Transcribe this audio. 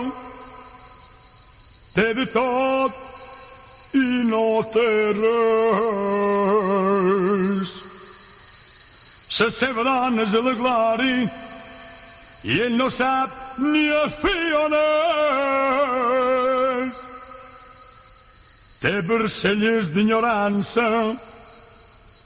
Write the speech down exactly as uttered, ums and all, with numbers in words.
té de tot i no té res. La seva dona és a la glòria i ell no sap ni el fill on és. Té barcelles d'ignorança